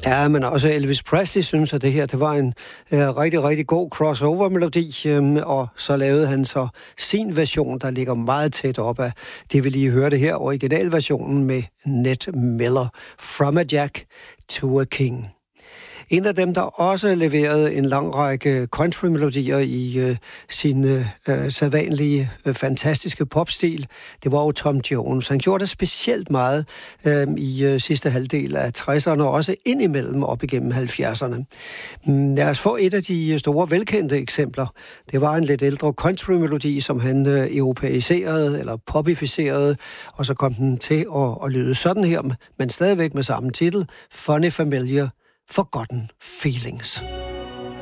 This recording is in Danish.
Ja, men også Elvis Presley synes, at det her det var en rigtig, rigtig god crossover-melodi, og så lavede han så sin version, der ligger meget tæt op af det, vi lige hørte her, originalversionen med Ned Miller, From a Jack to a King. En af dem, der også leverede en lang række country-melodier i sin sædvanlige, fantastiske popstil, det var jo Tom Jones. Han gjorde det specielt meget i sidste halvdel af 60'erne, og også indimellem op igennem 70'erne. Lad os få et af de store, velkendte eksempler. Det var en lidt ældre country-melodi, som han europæiserede eller popificerede, og så kom den til at lyde sådan her, men stadigvæk med samme titel, Funny Familiar, Forgotten Feelings.